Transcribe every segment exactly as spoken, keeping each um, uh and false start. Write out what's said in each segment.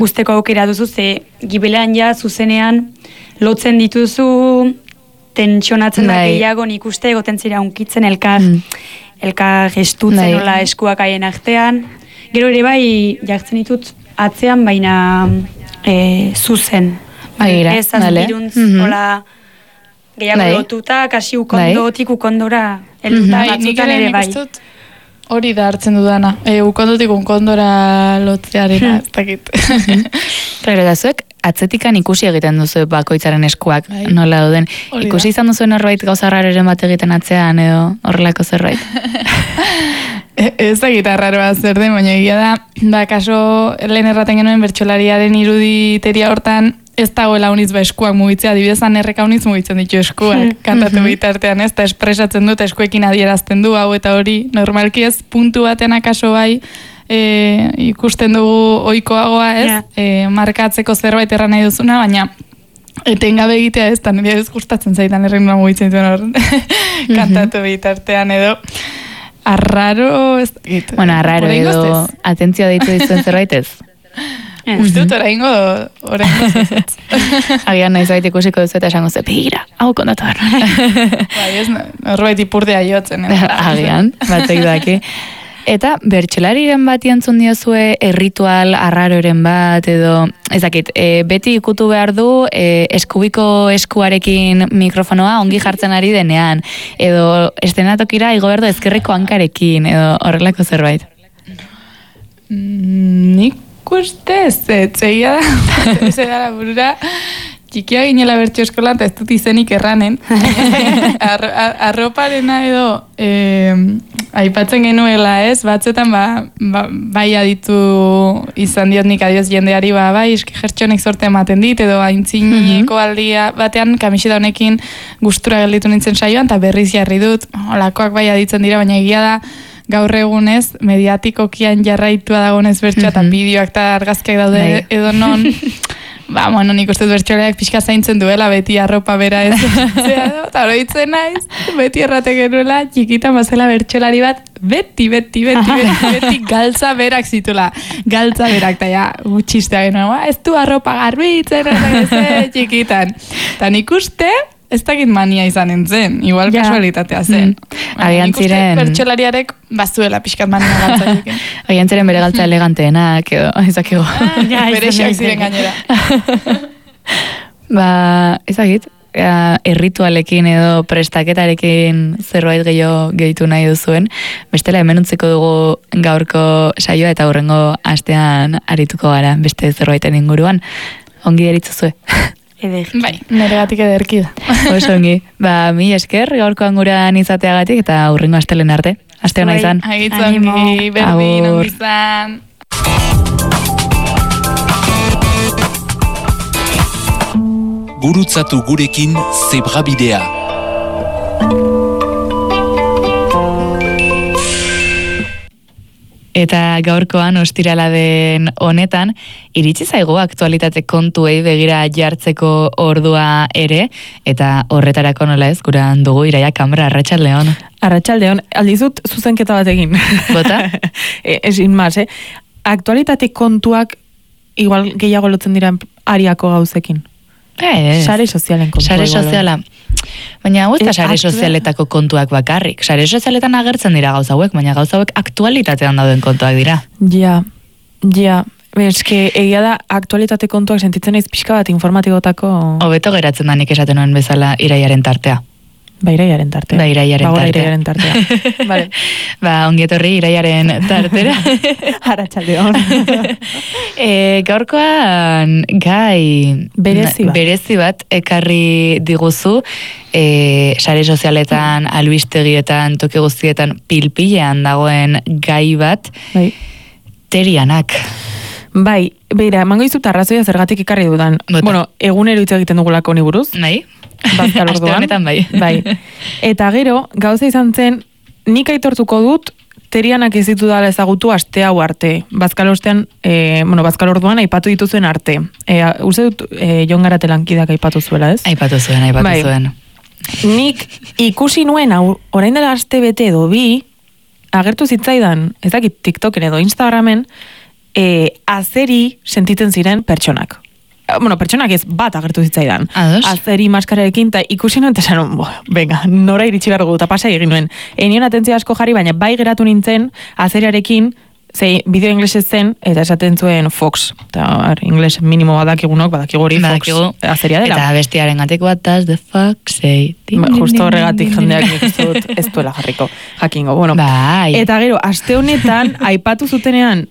guzteko aukera duzu, ze gibelan ja zuzenean lotzen dituzu, tentsionatzen da gehiago, nik uste egoten zira unkitzen elkar, mm. elkar gestutzen nola eskuak haien artean. Gero ere bai jartzen ditut atzean, baina e, zuzen. Baira, ez azpiruntz, mm-hmm. hola gehiago lotuta, kasi ukondotik ukondora, elduta mm-hmm. batzutan ere bai. Hori da hartzen dudana. E, ukondotik ukondora lotzearena, ez dakit. Pero da zuek, atzetikan ikusi egiten duzu bakoitzaren eskuak, bai. Nola duden. Hori ikusi da. Izan duzu norbait gauza rareren bat egiten atzean edo horrelako zerbait. e, ez dakit arraroa zer den, baina egia da, ba, kaso lehen erraten genuen bertsolariaren iruditeria hortan, ez dagoela uniz ba eskuak mugitzea, adibidezan erreka uniz mugitzen ditu eskuak, kantatu mm-hmm. bitartean, ez, eta espresatzen dut, eskuekin adierazten du, hau eta hori, normalki ez, puntu baten akaso bai, e, ikusten dugu ohikoagoa ez, yeah. e, markatzeko zerbait erran nahi duzuna, baina etengabe egitea ez, eta nire ez gustatzen zaitan errenua mugitzen dituen hor, mm-hmm. kantatu bitartean edo, arraro, ez, gitu. Bueno, arraro edo, atentzioa deitu dizuen zerbait ez? Uste dut, oraingo, oraingo zezatz. Agian nahi zait ikusiko duzu eta esango ze, begira, hau kondatu harra. Bai, ez, norbait ipurdea jotzen. Agian, batek daki. Eta bertsolariren bat jantzun diozue, erritual arraroren bat, edo, ezakit, e, beti ikutu behar du, e, eskubiko eskuarekin mikrofonoa ongi jartzen ari denean, edo estenatokira igo behar du ezkerreko hankarekin, edo horrelako zerbait. Nik uste ez, etzeia da, ez da burura, txikia ginela bertxo eskolan, eta ez dut izenik erranen. Ar, ar, arroparena edo, eh, aipatzen genuela ez, batzetan ba, ba, bai aditu izan diot nik adioz jendeari, ba, bai, eski jertxonek sorte ematen dit, edo aintzineko aldia batean, kamiseta honekin gustura gelditu nintzen saioan, eta berriz jarri dut, olakoak bai aditzen dira, baina egia da, gaur egunez, mediatikokian jarraitua dagoenez bertsoa, eta mm-hmm. bideoak eta argazkiak daude Nei. Edo non, ba, bueno, nik uste bertsoleak pixka zaintzen duela, beti arropa bera ez, eta oroitzen naiz, beti errate genuela, txikitan bazela bertsolari bat, beti, beti, beti, beti, beti, galtza berak zitula, galtza berak, eta ja, gutxistea genuen, ez du arropa garbitzen, ez txikitan, eta nik uste, ez dakit mania izan entzen, igual ja. Kasualitatea zen. Mm. Agian ziren... Bertxolariarek bazuela pixkat mania galtza duken. Agian ziren bere galtza eleganteenak, edo, ezakigu. Ah, ja, bere xak ziren gainera. Ba, ezagit, erritualekin edo prestaketarekin zerbait gehiago gehitu nahi duzuen. Bestela hemen utziko dugu gaurko saioa eta hurrengo astean arituko gara beste zerbaiten inguruan. Ongi deritzuzue. Ederki. Bai, neregatik ederki da. Oso ongi. Ba, mi esker, gaurkoan guran izateagatik eta hurrengo astelen arte. Aste hona izan. Agitzongi, berdin, ongi izan. Gurutzatu gurekin Zebrabidea. Eta gaurkoan ostirala den honetan, iritsi zaigu aktualitate kontuei begira jartzeko ordua ere, eta horretarako nola ez, guran dugu Iraia Kamra, Arratsaldeon. Arratsaldeon, aldizut zuzenketa bat egin. Bota? Esin maz, eh? Aktualitate kontuak igual gehiago lotzen dira ariako gauzekin. Ez. Sare sozialen kontua. Sare soziala. Baina hau ez da sare sozialetako kontuak bakarrik. Sare sozialetan agertzen dira gauza hauek, baina gauza hauek aktualitatean dauden kontuak dira. Ja, ja. Eske egia da aktualitate kontuak sentitzen naiz pixka bat informatikotako... Hobeto geratzen da nik esaten nuen bezala Iraiaren tartea. Ba, Iraiaren tartea. Ba, Iraiaren ba, tartea. Iraiaren tartea. Vale. Ba, ongietorri Iraiaren tartera. Arratsaldeon. e, gaurkoan gai berezi bat. berezi bat ekarri diguzu, e, sare sozialetan, albistegietan, toki guztietan pilpilean dagoen gai bat, bai. Terianak. Bai, beira, emango izut arrazoia zergatik ekarri dudan. Bota. Bueno, egunero hitz egiten dugulako ni buruz. Nahi? Bazkal orduan. Aste honetan bai. Bai. Eta gero, gauza izan zen, nik aitortuko dut, Terianak ez ditu dala ezagutu aste hau arte. Bazkal ostean, e, bueno, Bazkal orduan aipatu dituzuen arte. E, uste dut, e, Jon Garate lankideak aipatu zuela, ez? Aipatu zuen, aipatu bai. zuen. Nik ikusi nuen, orain dela aste bete edo bi, agertu zitzaidan, ez dakit TikToken edo Instagramen, e, azeri sentitzen ziren pertsonak. Bueno, pertsonak ez bat agertu zitzaidan. Ados. Azeri maskararekin, eta ikusi nuen, eta esan, venga, nora iritsi behar gu, eta pasai egin nuen. Enion atentzia asko jarri, baina bai geratu nintzen, azeriarekin, ze bideo inglesez zen, eta esaten zuen Fox. Eta ingles minimo badakigunok, badakigu hori Fox azeria dela. Eta bestiaren gatik, what does the Fox say? Ba, justo horregatik jendeak nik uste dut ez duela jarriko, jakingo. Bueno, bai. Eta gero, aste honetan, aipatu zutenean,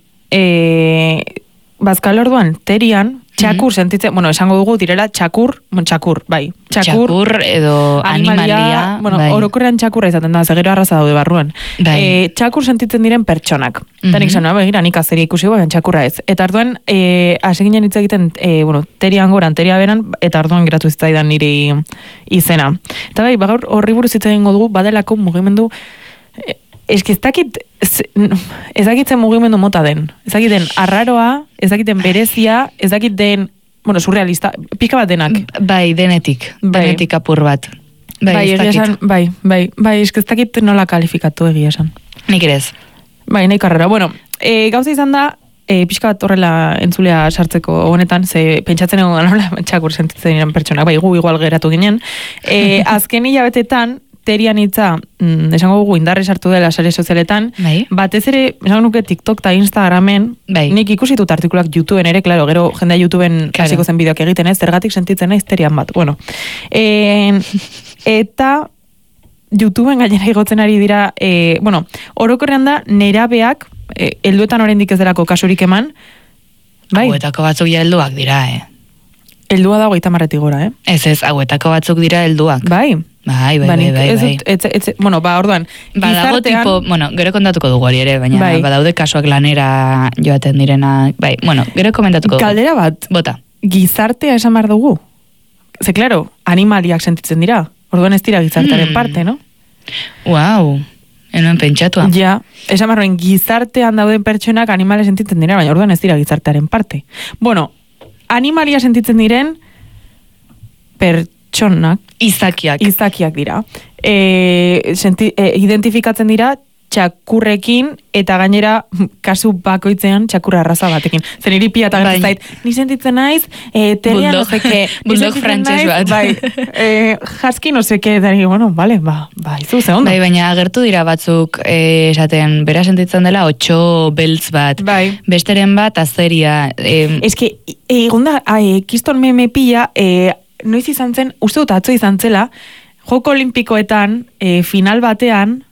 e, bazkal orduan, terian, txakur sentitzen, bueno, esango dugu direla txakur, bon, txakur, bai. Txakur, txakur edo animalia, animalia bueno, bai. Orokorrean txakurra izaten da, zegero arraza daude barruan. Bai. E, txakur sentitzen diren pertsonak. Mm-hmm. Eta nik zan, begira, nik azeria ikusi baina txakurra ez. Eta arduan, e, aseginen hitz egiten, e, bueno, terian goran, teria beran, eta arduan geratu zitzaidan niri izena. Eta bai, bagaur horri buruz hitz egingo dugu, badelako mugimendu, e, eski ez dakit, ez dakitzen mugimendu mota den. Ez dakiten arraroa, ez dakiten berezia, ez dakiten, bueno, surrealista, pika bat denak. Bai, denetik, bai. Denetik apur bat. Bai, bai, egia esan, bai, bai, bai, ez dakit nola kalifikatu egia esan. Nik ere ez. Bai, nahi karrera. Bueno, e, gauza izan da, e, pixka bat horrela entzulea sartzeko honetan, ze pentsatzen egon nola txakur sentitzen diren pertsonak, bai, gu igual geratu ginen. E, azken hilabetetan, terian hitza, mm, esango gugu indarre sartu dela sare sozialetan, bai. Batez ere, esango nuke TikTok eta Instagramen, bai. Nik ikusi dut artikulak YouTubeen ere, klaro, gero jendea YouTubeen hasiko zen bideoak egiten ez, zergatik sentitzen naiz terian bat. Bueno, e, eta YouTubeen gainera igotzen ari dira, e, bueno, orokorrean da, nerabeak, e, helduetan oraindik ez delako kasurik eman, bai? Hauetako batzuk ja helduak dira, eh? Heldua da hogeita marretik gora, eh? Ez ez, hauetako batzuk dira helduak. Bai. Bai, bai, bai, bai. Ez, ez, ez, ez, bueno, ba, orduan, badago tipo, bueno, gero kontatuko dugu hori ere, baina bai. Badaude kasuak lanera joaten direna, bai, bueno, gero komentatuko dugu. Kaldera bat, bota. Gizartea esan behar dugu. Ze, klaro, animaliak sentitzen dira. Orduan ez dira gizartearen mm. parte, no? Wow, enoen pentsatua. Ja, esan behar duen, gizartean dauden pertsonak animale sentitzen dira, baina orduan ez dira gizartearen parte. Bueno, animalia sentitzen diren pertsonak, izakiak. Izakiak dira. E, senti, e, identifikatzen dira txakurrekin eta gainera kasu bakoitzean txakurra arraza batekin. Zen iri pia eta gertu zait, ni sentitzen naiz, e, teria no seke, bulldog frantses bat. Bai, e, jaski no seke, eta bueno, vale, ba, ba, izu, ze ondo. Bai, baina agertu dira batzuk e, esaten, bera sentitzen dela otxo beltz bat, bai. Besteren bat azeria. E, Ez que, egon da, e, kiston meme pila, e, noiz izan zen, uste dut atzo izan zela, Joko Olimpikoetan, e, final batean,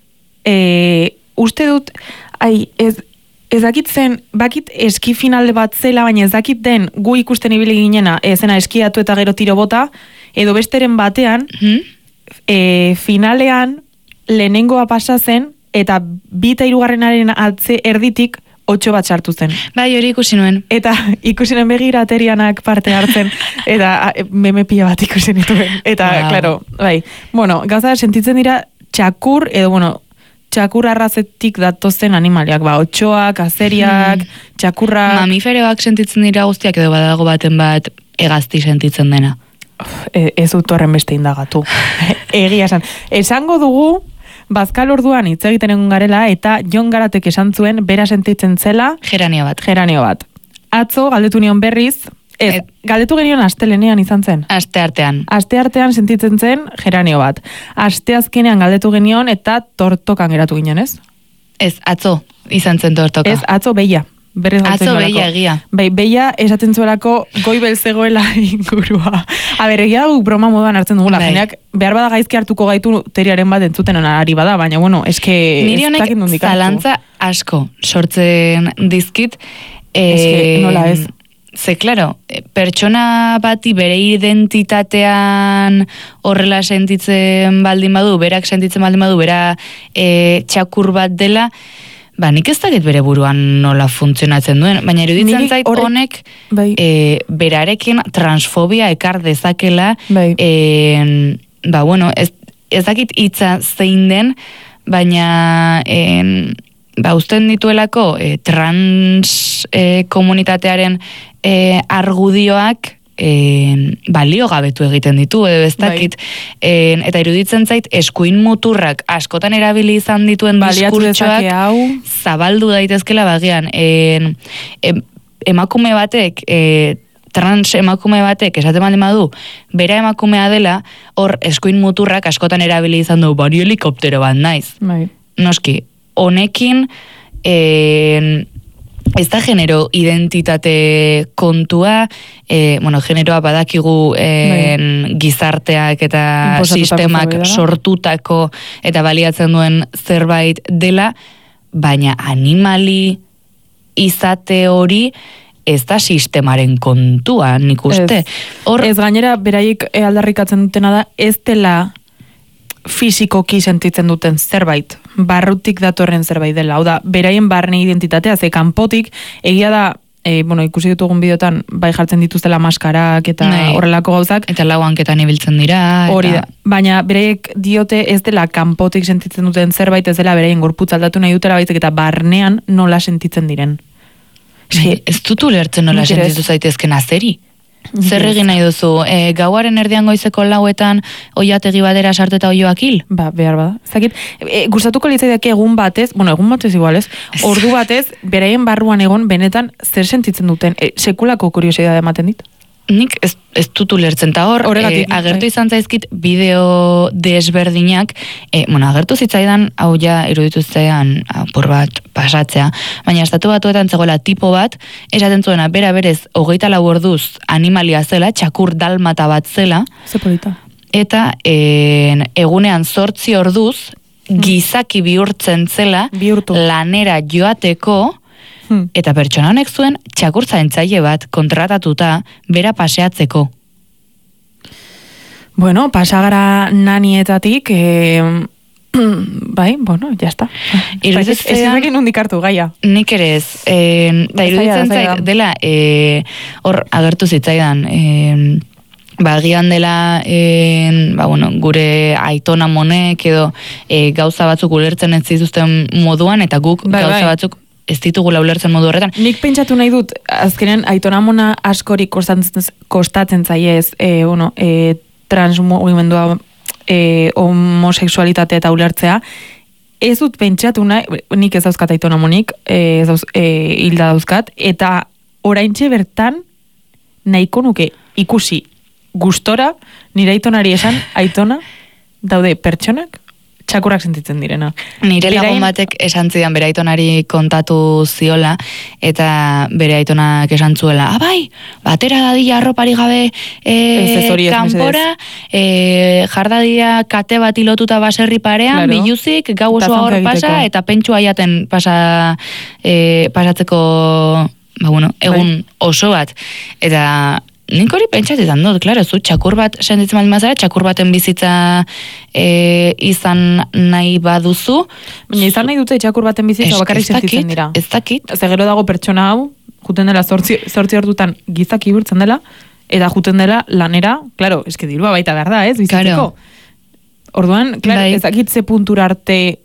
e, uste dut, ai, ez, ez dakit zen, bakit eski finalde bat zela, baina ez dakit den gu ikusten ibili ginena, ezena eskiatu eta gero tiro bota, edo besteren batean, hmm? e, finalean lehenengoa pasa zen, eta bita hirugarrenaren atze erditik, otxo bat sartu zen. Bai, hori ikusi nuen. Eta ikusi nuen begira terianak parte hartzen, eta meme pila bat ikusi nituen. Eta, wow. Claro, bai. Bueno, gauza sentitzen dira txakur, edo, bueno, txakur arrazetik datozen animaliak, ba, otxoak, azeriak, hmm. txakurrak. Mamiferoak sentitzen dira guztiak, edo badago baten bat egazti sentitzen dena. E, ez dut horren beste indagatu. Egia esan. Esango dugu, bazkal orduan hitz egiten egon garela, eta Jon Garatek esan zuen, bera sentitzen zela... Geranio bat. Geranio bat. Atzo, galdetu nion berriz, ez, Et, galdetu genion astelenean izan zen. Aste artean. Aste artean sentitzen zen geranio bat. Aste azkenean galdetu genion, eta tortokan geratu ginen, ez? Ez, atzo izan zen tortoka. Ez, atzo beia. Atzo beia egia. Bai, beia esaten zuelako goibel zegoela ingurua. A ber, egia dugu broma moduan hartzen dugula. Bai. Jeneak, behar bada gaizki hartuko gaitu teriaren bat entzuten ari bada, baina bueno, eske... Niri honek zalantza asko sortzen dizkit. Eske, nola ez? Ze, klaro, pertsona bati bere identitatean horrela sentitzen baldin badu, berak sentitzen baldin badu, bera e, txakur bat dela, ba, nik ez dakit bere buruan nola funtzionatzen duen, baina eruditzen zait horrek, honek bai. e, berarekin transfobia ekar dezakela, bai. e, ba, bueno, ez, ez dakit hitza zein den, baina e, ba, usten dituelako e, trans e, komunitatearen e, argudioak en, balio gabetu egiten ditu, edo ez dakit, en, eta iruditzen zait, eskuin muturrak askotan erabili izan dituen diskurtsoak zabaldu daitezkela bagian. En, em, emakume batek, e, trans emakume batek, esaten baldin badu, bera emakumea dela, hor eskuin muturrak askotan erabili izan du, bari helikoptero bat naiz. Bai. Noski, honekin, en, ez da genero identitate kontua, e, bueno, generoa badakigu en, gizarteak eta sistemak sortutako eta baliatzen duen zerbait dela, baina animali izate hori ez da sistemaren kontua, nik uste. Hor, ez gainera, beraiek aldarrikatzen dutena da, ez dela fisikoki sentitzen duten zerbait, barrutik datorren zerbait dela. Hau da, beraien barne identitatea, ze kanpotik, egia da, e, bueno, ikusi ditugun bideotan, bai jartzen dituztela maskarak eta Nei. horrelako gauzak. Eta lau hanketan ibiltzen dira. Hori da. Baina beraiek diote ez dela kanpotik sentitzen duten zerbait, ez dela beraien gorputz aldatu nahi dutela baizik eta barnean nola sentitzen diren. Nei, ez dut ulertzen nola sentitu zaitezken azeri. Zer egin nahi duzu, e, gauaren erdian goizeko lauetan oiategi badera sartu eta oioak hil? Ba, behar bada. Zakit, e, gustatuko litzaidak egun batez, bueno, egun batez igual ez, ordu batez, beraien barruan egon, benetan, zer sentitzen duten, e, sekulako kuriosidade ematen dit? Nik ez, ez dut ulertzen, eta hor, e, agertu izan zaizkit bideo desberdinak, e, bueno, agertu zitzaidan, hau ja iruditu zitzaidan apur bat pasatzea, baina estatu batuetan zegoela tipo bat, esaten zuena, bera berez, hogeita lau orduz animalia zela, txakur dalmata bat zela, Zepolita. eta e, egunean zortzi orduz, gizaki bihurtzen zela, Bihurtu. lanera joateko, eta pertsona honek zuen txakurtzaintzaile bat kontratatuta bera paseatzeko. Bueno, pasagara nanietatik, eh, bai, bueno, jazta. Ez ezekin hundik hartu, gaia. Nik ere ez. Eh, da iruditzen zait, dela, eh, hor agertu zitzaidan, eh, bagian dela eh, ba, bueno, gure aitona monek edo eh, gauza batzuk ulertzen ez zituzten moduan, eta guk bai, gauza bai. batzuk ez ditugu ulertzen modu horretan. Nik pentsatu nahi dut, azkenean aitonamona askori kostatzen, kostatzen zaiez, e, bueno, e, transmugimendua, e, homosexualitate eta ulertzea, ez dut pentsatu nahi, nik ez dauzkat aitonamonik, e, ez dauz, e, hilda dauzkat, eta oraintxe bertan nahiko nuke ikusi gustora, nire aitonari esan, aitona, daude pertsonak, txakurrak sentitzen direna. Nire lagun batek esan zidan bere aitonari kontatu ziola, eta bere aitonak esan zuela, ah bai, batera dadila arropari gabe e, kanpora, e, jardadila kate bat ilotuta baserri parean, claro. Biluzik, gau osoa hor pasa, eta pentsua jaten pasa, e, pasatzeko, ba bueno, egun bai. Oso bat. Eta nik hori pentsatizan dut, klaro, zu txakur bat sentitzen baldin bazara, txakur baten bizitza e, izan nahi baduzu. Baina izan nahi dute txakur baten bizitza bakarrik sentitzen dira. Ez dakit. Ze gero dago pertsona hau, juten dela zortzi, zortzi ordutan gizaki bihurtzen dela, eta juten dela lanera, klaro, eske dirua baita behar da, ez, bizitzeko. Claro. Orduan, klaro, bai. Ez dakit ze puntura arte,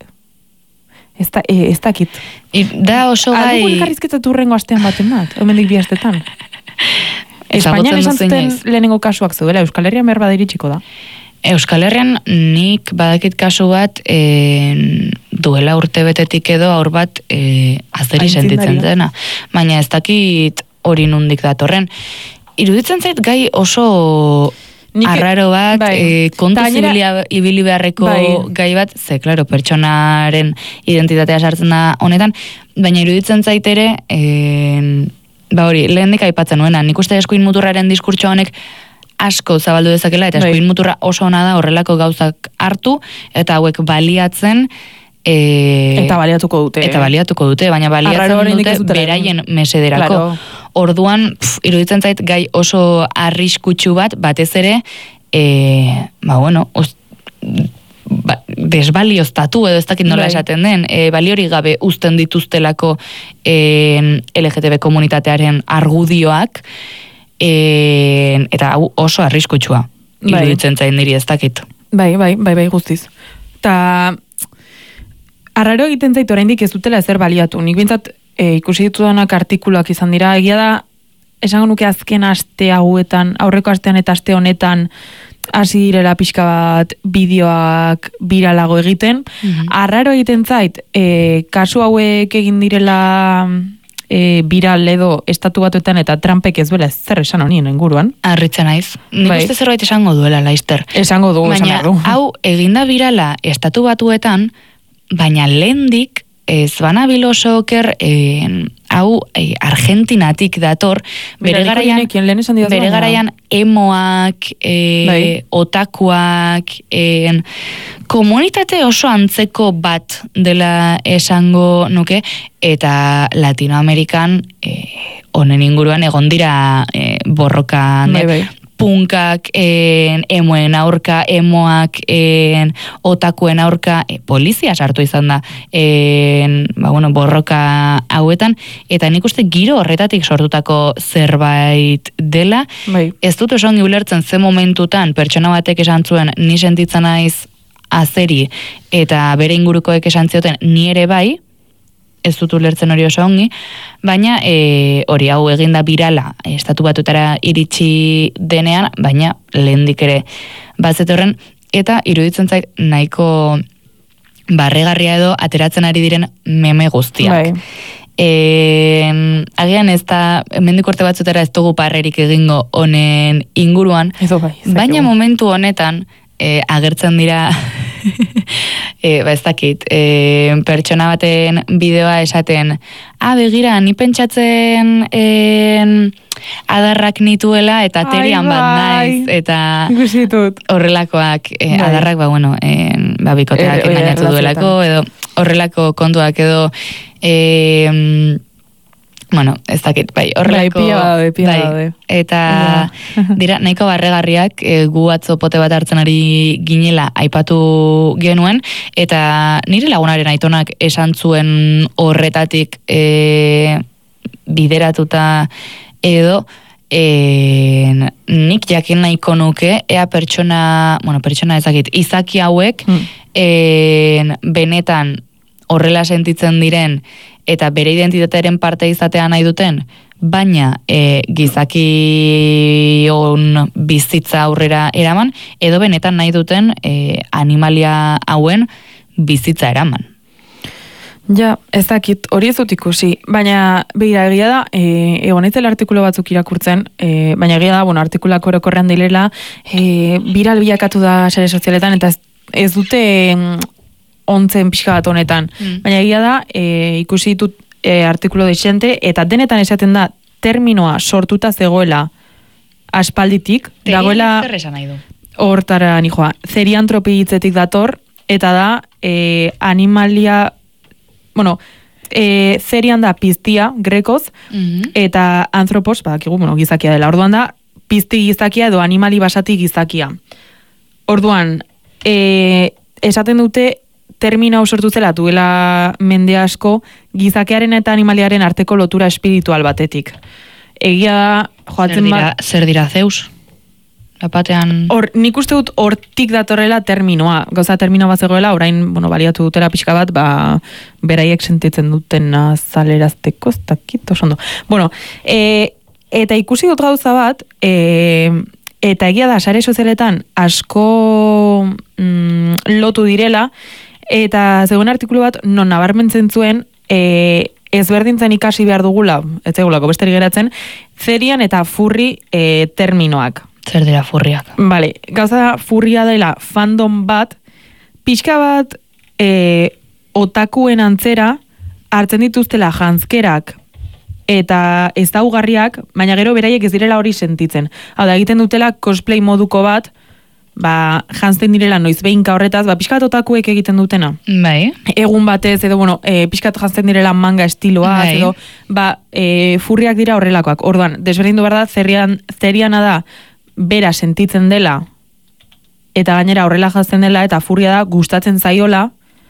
ez, da, e, ez dakit. I, da oso gai... Algo elkarrizketatu rengo astean baten bat, hemendik bi astetan. Espainian esan zuten lehenengo kasuak zeudela, Euskal Herrian behar badiritsiko da. Euskal Herrian nik badakit kasu bat e, duela urte betetik edo aur bat e, azeri sentitzen dena. Baina ez dakit hori nundik datorren. Iruditzen zait gai oso nik, arraro bat, bai. e, kontuz ibili beharreko bai. Gai bat, ze, klaro, pertsonaren identitatea sartzen da honetan, baina iruditzen zait ere... E, Ba hori, lehendik aipatzen nuena, nik uste eskuin muturraren diskurtso honek asko zabaldu dezakela, eta eskuin muturra oso ona da horrelako gauzak hartu, eta hauek baliatzen... E, eta baliatuko dute. Eta baliatuko dute, baina baliatzen dute beraien mesederako. Claro. Orduan, pf, iruditzen zait gai oso arriskutsu bat, batez ere, e, ba bueno, uz, ba, desbalioztatu edo ez dakit nola esaten den, e, baliori gabe uzten dituztelako e, L G T B komunitatearen argudioak, e, eta hau oso arriskutsua iruditzen zain niri ez dakit. Bai, bai, bai, bai guztiz. Ta arraro egiten zait oraindik ez dutela ezer baliatu. Nik bintzat e, ikusi ditudanak artikuluak izan dira, egia da esango nuke azken aste hauetan, aurreko astean eta aste honetan, hasi direla pixka bat bideoak biralago egiten. Mm-hmm. Arraro egiten zait, e, kasu hauek egin direla e, viral edo estatu batuetan eta Trumpek ez duela zer esan honien inguruan. Arritzen naiz. Nik bai. uste zerbait esango duela, Laister. Esango du, baina, esan du. hau eginda birala estatu batuetan, baina lehendik ez banabil oso oker, eh, hau eh, Argentinatik dator, bere Mira, garaian, inekin, bere garaian emoak, eh, bai. otakuak, eh, komunitate oso antzeko bat dela esango nuke, eta Latinoamerikan eh, honen inguruan egon dira eh, borroka bai, bai. punkak, en, emoen aurka, emoak, en, otakuen aurka, e, polizia sartu izan da en, ba, bueno, borroka hauetan, eta nik uste giro horretatik sortutako zerbait dela. Bai. Ez dut oso ongi ulertzen ze momentutan pertsona batek esan zuen ni sentitzen naiz azeri, eta bere ingurukoek esan zioten ni ere bai, ez dut ulertzen hori oso ongi, baina e, hori hau eginda birala estatu batutara iritsi denean, baina lehendik ere bazetorren, eta iruditzen zait nahiko barregarria edo ateratzen ari diren meme guztiak. Bai. E, agian ez da, mendik urte batzutara ez dugu parrerik egingo honen inguruan, Edo bai, baina momentu honetan e, agertzen dira e, ba ez dakit, e, pertsona baten bideoa esaten, ah, begira, ni pentsatzen en, adarrak nituela eta terian bat naiz, eta Ikusitut. horrelakoak, e, Bai. adarrak, ba, bueno, en, ba, bikoteak E, e, engainatu duelako, edo horrelako kontuak edo, e, bueno, ez dakit, bai, horrelako... Bai, pila daude, pila bai, daude. eta dira, nahiko barregarriak, e, gu atzo pote bat hartzen ari ginela aipatu genuen, eta nire lagunaren aitonak esan zuen horretatik e, bideratuta edo, e, nik jakin nahiko nuke, ea pertsona, bueno, pertsona ezakit, izaki hauek, Hmm. e, benetan horrela sentitzen diren, eta bere identitatearen parte izatea nahi duten, baina e, gizaki on bizitza aurrera eraman, edo benetan nahi duten e, animalia hauen bizitza eraman. Ja, ez dakit, hori ez dut ikusi, baina begira egia da, e, egon ez dela artikulo batzuk irakurtzen, e, baina egia da, bueno, artikulak orokorrean dilela, e, viral bilakatu da sare sozialetan, eta ez, ez dute mm, ontzen pixka bat honetan. Mm. Baina egia da, e, ikusi ditut e, artikulo deixente, eta denetan esaten da, terminoa sortuta zegoela aspalditik, dagoela Zer esan nahi du? hortara nijoa, zeriantropi hitzetik dator, eta da, e, animalia, bueno, e, zerian da piztia, grekoz, Mhm. eta anthropos, badakigu, bueno, gizakia dela, orduan da, pizti gizakia edo animali basati gizakia. Orduan, e, esaten dute, termino hau sortu zela duela mende asko gizakearen eta animaliaren arteko lotura espiritual batetik. Egia da, Zer joatzen dira, bat, zer dira Zeus? Lapatean... hor, nik uste dut hortik datorrela terminoa. Gauza termino bat zegoela, orain, bueno, baliatu dutela pixka bat, ba, beraiek sentitzen duten azalerazteko, ez dakit, oso ondo. Bueno, e, eta ikusi dut gauza bat, e, eta egia da, sare sozialetan asko mm, lotu direla, eta zegoen artikulu bat, non nabarmentzen zuen, e, ezberdintzen ikasi behar dugula, ez zegulako besteri geratzen, zerian eta furri e, terminoak. Zer dira furriak? Vale, gauza da furria dela fandom bat, pixka bat e, otakuen antzera hartzen dituztela janzkerak eta ezaugarriak, baina gero beraiek ez direla hori sentitzen. Hau da, egiten dutela cosplay moduko bat, ba, janzten direla noiz behinka horretaz, ba, pixka bat otakuek egiten dutena. Bai. Egun batez, edo, bueno, e, pixkat janzten direla manga estiloa, Bai. edo, ba, e, furriak dira horrelakoak. Orduan, desberdindu behar da, zerrian, zeriana da, bera sentitzen dela, eta gainera horrela jazten dela, eta furria da, gustatzen zaiola,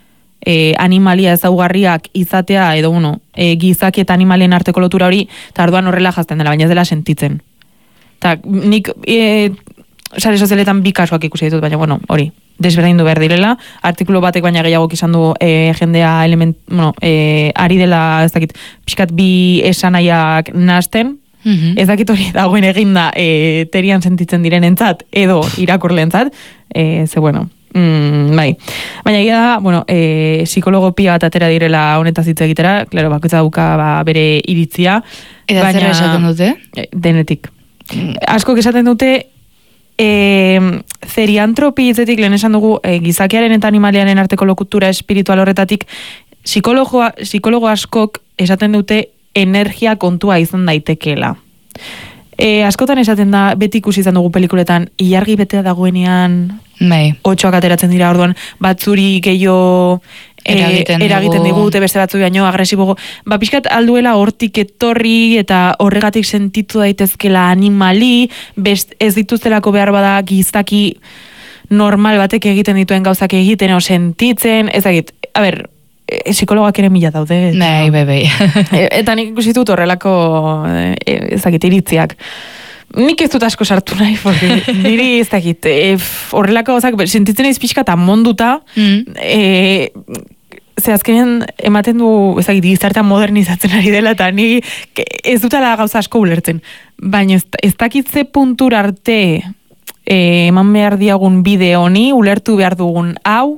e, animalia ezaugarriak izatea, edo, bueno, e, gizaki eta animalien arteko lotura hori, eta orduan horrela jazten dela, baina ez dela sentitzen. Eta nik, e, sare sozialetan bi kasuak ikusi ditut, baina, bueno, hori, desberdindu behar direla, artikulu batek baina gehiago izan du e, jendea element, bueno, e, ari dela, ez dakit, pixkat bi esanaiak nahasten, Mm-hmm. Ez dakit hori dagoen eginda e, terian sentitzen direnentzat edo irakurleentzat, e, ze bueno, mm, bai. Baina egia da, bueno, e, psikologo pia bat atera direla honetaz hitz egitera, klaro, bakoitza dauka ba, bere iritzia. Eta zer esaten dute? E, denetik. Mm. Askok esaten dute, e, zeriantropi hitzetik lehen esan dugu, e, gizakiaren eta animaliaren arteko lokutura espiritual horretatik, psikologo, psikologo askok esaten dute energia kontua izan daitekeela. E, askotan esaten da, beti ikusi izan dugu pelikuletan, ilargi betea dagoenean, bai. Otsoak ateratzen dira orduan, batzuri gehiago e, eragiten, eragiten digute, beste batzu baino agresibo. Ba, pixkat alduela hortik etorri eta horregatik sentitu daitezkela animali, best, ez dituztelako behar bada gizaki normal batek egiten dituen gauzak egiten o sentitzen, ez dakit, a ber, E, psikologak ere mila daude. Nei, bebe. Eta nik ikusi dut horrelako e, ezakit, iritziak. Nik ez dut asko sartu nahi, porque niri ez dakit, e, horrelako gauzak, sentitzen eiz pixka eta monduta, mm. e, ze azkenean ematen du, ez dakit, gizartean modernizatzen ari dela, eta ni ez dutala gauza asko ulertzen. Baina ez, ez dakit ze puntur arte e, eman behar diagun bide honi, ulertu behar dugun hau,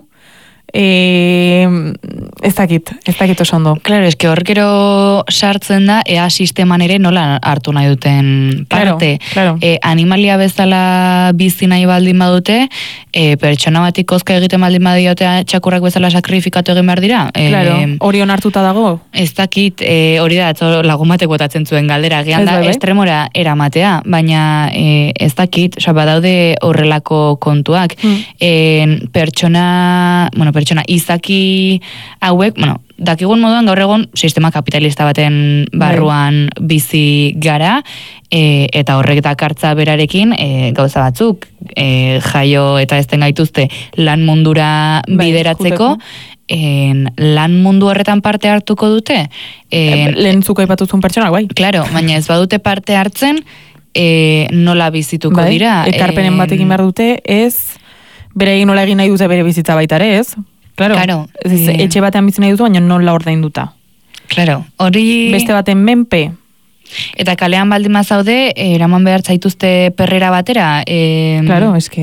E, ez dakit, ez dakit oso ondo. Claro, eske hor gero sartzen da, ea sisteman ere nola hartu nahi duten parte. Claro, claro. E, animalia bezala bizi nahi baldin badute, e, pertsona batik kozka egiten baldin badiote txakurrak bezala sakrifikatu egin behar dira. E, claro, hori onartuta dago? Ez dakit, e, hori da, atzo lagun batek botatzen zuen galdera, gian da, bai, bai. Estremora eramatea, baina e, ez dakit, oza, badaude horrelako kontuak. Mm. E, pertsona, bueno, pertsona izaki hauek, bueno, dakigun moduan gaur egon sistema kapitalista baten barruan bai. Bizi gara, e, eta horrek dakartza berarekin e, gauza batzuk, e, jaio eta ezten gaituzte lan mundura bai, bideratzeko, en, lan mundu horretan parte hartuko dute. En, Lehen zuko aipatuzun pertsona, bai. Claro, baina ez badute parte hartzen, e, nola bizituko bai, dira. Ekarpenen batekin behar dute, ez, berein nola egin nahi dute bere bizitza baita ere, ez? Claro, claro ez, e... etxe batean bizi nahi dutu, baina nola ordainduta. Claro, hori... Beste baten menpe. Eta kalean baldin mazaude, eraman behar zaituzte perrera batera. E... Claro, eske...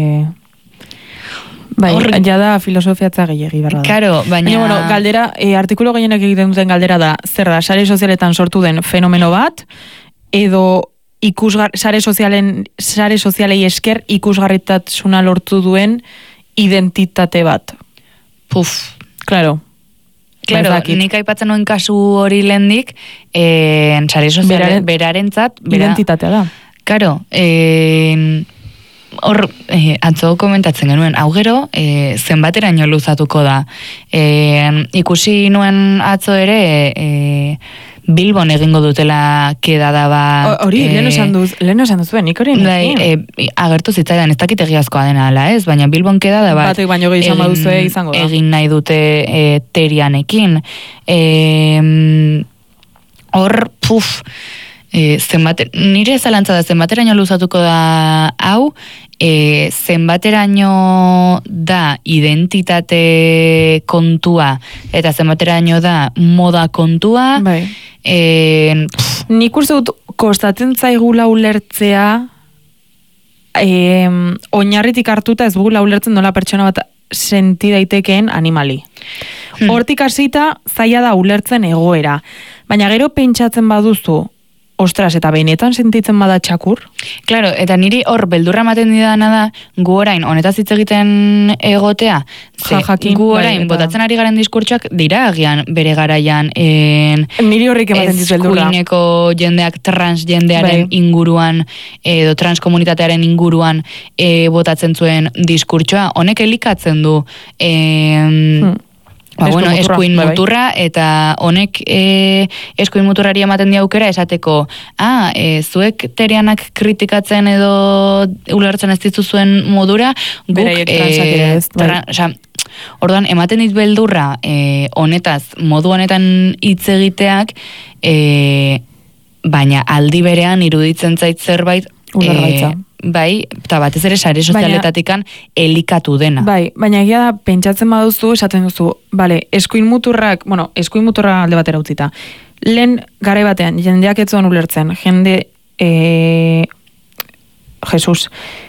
Bai, Or... ja da filosofiatza gehiagi barra da. Claro, baina... Baina, bueno, galdera, e, artikulu gehienak egiten duten galdera da, zer da, sare sozialetan sortu den fenomeno bat, edo ikusgar, sare sozialen, sare sozialei esker ikusgarritasuna lortu duen identitate bat. Puf. Claro. Claro, nik aipatzen nuen kasu hori lehendik, en sare sozialen berarentzat... Bera, identitatea da. Claro, en... Hor, eh, atzo komentatzen genuen, hau gero, eh, zenbateraino luzatuko da. Eh, ikusi nuen atzo ere, eh, Bilbon egingo dutela kedada bat... Hori, lehen esan duz, lehen esan duzuen, nik hori bai, e, agertu zitzaidan, ez dakit egiazkoa dena ala, ez? Baina Bilbon kedada bat... Batek baino gehi izan baduzue izango da. Egin nahi dute e, terianekin. E, hor, puf... E, zenbate, nire zalantza da zenbateraino luzatuko da hau, e, zenbateraino da identitate kontua eta zenbateraino da moda kontua. Bai. E, nik uste dut kostatzen zaigula ulertzea e, oinarritik hartuta ez bugula ulertzen nola pertsona bat senti daitekeen animali. Hmm. Hortik hasita zaila da ulertzen egoera. Baina gero pentsatzen baduzu ostras, eta benetan sentitzen bada txakur? Claro, eta niri hor beldurra ematen didana da, gu orain, honetaz hitz egiten egotea, ze, ja, jakin, gu orain, bai, botatzen ari garen diskurtsoak dira agian bere garaian, en, niri horrik ematen dit beldurra. Eskuineko jendeak trans jendearen bai. Inguruan, edo transkomunitatearen inguruan e, botatzen zuen diskurtsoa, honek elikatzen du, en, hmm. Ba, bueno, eskuin muturra, eta honek e, eskuin muturrari ematen di aukera esateko, ah, e, zuek terianak kritikatzen edo ulertzen ez dituzuen modura, guk, e, tra, oza, orduan, ematen dit beldurra e, honetaz, modu honetan hitz egiteak, e, baina aldi berean iruditzen zait zerbait, ulergaitza. E, bai, eta batez ere sare sozialetatikan elikatu dena. Bai, baina egia da, pentsatzen baduzu, esaten duzu, bale, eskuin muturrak, bueno, eskuin muturra alde batera utzita. Lehen garai batean, jendeak ez zuen ulertzen, jende e, Jesus,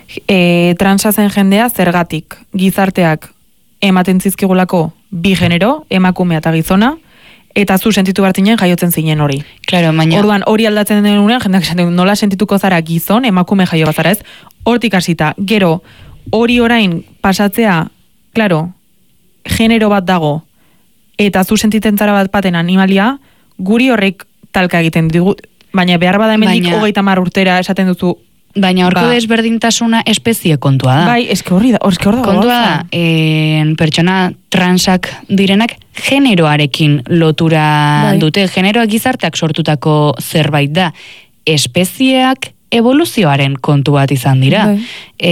e, transa zen jendea zergatik gizarteak ematen zizkigulako bi genero, emakumea eta gizona, eta zu sentitu bartzinen jaiotzen zinen hori. Claro, baina... Orduan, hori aldatzen denunean, jendeak esaten du, nola sentituko zara gizon, emakume jaio bazara ez, hortik hasita, gero, hori orain pasatzea, claro, genero bat dago, eta zu sentitzen zara bat baten animalia, guri horrek talka egiten digu, baina behar bada hemendik Baina- hogeita hamar urtera esaten duzu, Baina horko Ba. desberdintasuna espezie kontua da. bai, eske horri da, eske hor dago Kontua gauza. da, en, pertsona transak direnak generoarekin lotura Bai. dute. Generoak gizarteak sortutako zerbait da. Espezieak evoluzioaren kontu bat izan dira. Bai.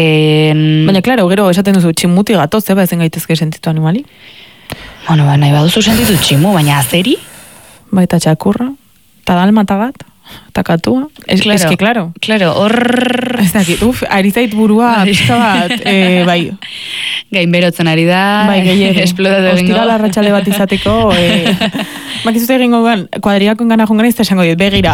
En, Baina, klaro, gero esaten duzu, tximuti gatoz, zeba ezen gaitezke sentitu animali? bueno, ba, nahi baduzu sentitu tximu, baina azeri? Baita txakurra, eta dalmata bat, eta katua. Es, Claro. Eske, klaro. Claro, hor Ez dakit, uf, arizait burua, Bai. pizka bat, e, bai, gainberotzen ari da, bai, gehiago. esplotatu egingo. Ostiral arratsalde bat izateko, e, bakizuz egingo gan, kuadriakon gana jongan ez, esango dit, begira.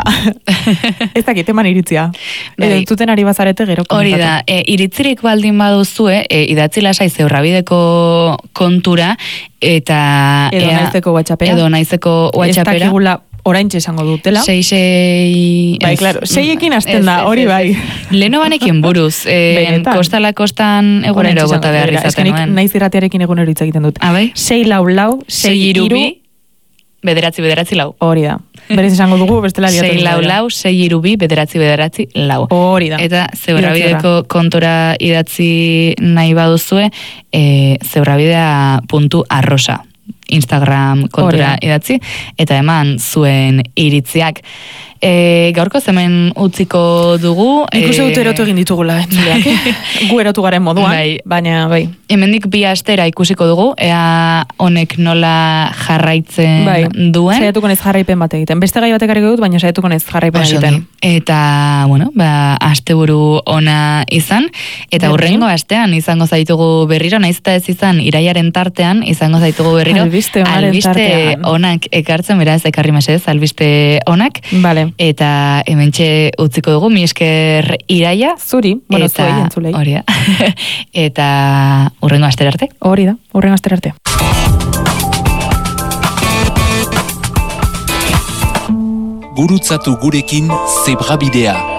Ez dakit, eman iritzia. Bai. Edo entzuten ari bazarete gero. Hori komentatu. da, e, iritzirik baldin baduzue, e, idatzi lasai zeurrabideko kontura, eta... Edo ea- naizeko WhatsAppera. Edo naizeko Ez WhatsAppera. dakigula oraintxe esango dutela. Sei, sei... Bai, ez. claro, seiekin hasten Ez, da, ez, hori ez, bai. ez. Leno banekin buruz, e, Benetan. kostala kostan egunero Oraintxe bota esango behar dutela. izaten Eske nik nuen. naiz irratiarekin egunero hitz egiten dut. Ah, bai? Sei lau lau, sei Sei iru, irubi, bederatzi, bederatzi lau. hori da. Berez esango dugu, bestela liatu. Sei lau lau, sei irubi, bederatzi, bederatzi lau. Hori da. Eta zeurrabideko kontora idatzi nahi baduzue, e, zeurrabidea puntu arrosa. Instagram kontura Hori idatzi, eta eman zuen iritziak. E, gaurko hemen utziko dugu. Nik uste e, dut erotu egin ditugula, entzuleak. Gu erotu garen moduan, Bai. baina bai. Hemendik bi astera ikusiko dugu, ea honek nola jarraitzen Bai, duen. saiatuko naiz jarraipen bat egiten. Beste gai batek dut, baina saiatuko naiz jarraipen Oso egiten. ondo. Eta, bueno, ba, asteburu ona izan, eta Berdin. hurrengo astean izango zaitugu berriro, naiz eta ez izan iraiaren tartean, izango zaitugu berriro, Albiste onaren albiste tartean. onak ekartzen, beraz, ekarri mesedez, albiste onak, Vale. eta hementxe utziko dugu, mi esker iraia, Zuri, bueno, eta, zuei, entzulei. hori da, eta hurrengo astera arte. Hori da, horren astera arte. Gurutzatu gurekin Zebrabidea.